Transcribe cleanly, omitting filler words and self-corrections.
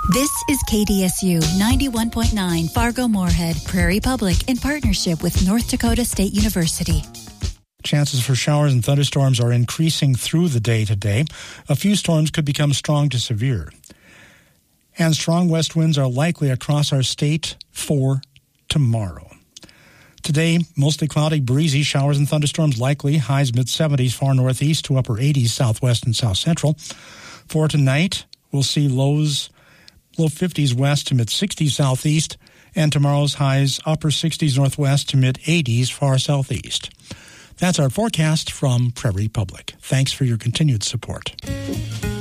This is KDSU 91.9 Fargo-Moorhead, Prairie Public, in partnership with North Dakota State University. Chances for showers and thunderstorms are increasing through the day today. A few storms could become strong to severe. And strong west winds are likely across our state for tomorrow. Today, mostly cloudy, breezy, showers and thunderstorms likely. Highs mid-70s, far northeast to upper 80s, southwest and south central. For tonight, we'll see low 50s west to mid-60s southeast, and tomorrow's highs upper 60s northwest to mid-80s far southeast. That's our forecast from Prairie Public. Thanks for your continued support.